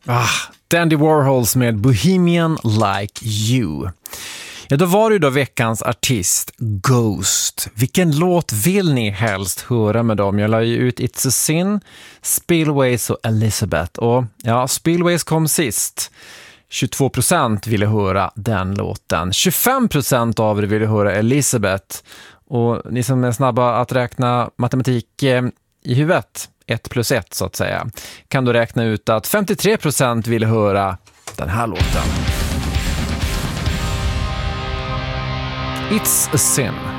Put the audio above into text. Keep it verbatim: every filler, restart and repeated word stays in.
Ah, Dandy Warhols med Bohemian Like You. Ja, då var det ju då veckans artist, Ghost. Vilken låt vill ni helst höra med dem? Jag la ju ut It's a Sin, Spillways och Elizabeth. Och ja, Spillways kom sist. tjugotvå procent ville höra den låten. tjugofem procent av er ville höra Elizabeth. Och ni som är snabba att räkna matematik eh, i huvudet, ett plus ett så att säga, kan då räkna ut att femtiotre procent ville höra den här låten. It's a Sin.